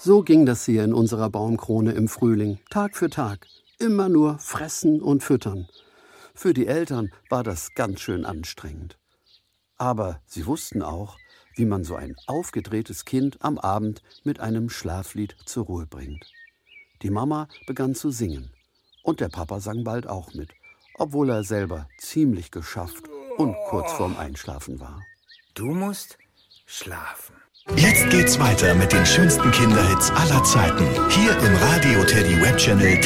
So ging das hier in unserer Baumkrone im Frühling, Tag für Tag. Immer nur fressen und füttern. Für die Eltern war das ganz schön anstrengend. Aber sie wussten auch, wie man so ein aufgedrehtes Kind am Abend mit einem Schlaflied zur Ruhe bringt. Die Mama begann zu singen und der Papa sang bald auch mit, obwohl er selber ziemlich geschafft und kurz vorm Einschlafen war. Du musst schlafen. Jetzt geht's weiter mit den schönsten Kinderhits aller Zeiten. Hier im Radio Teddy Web Channel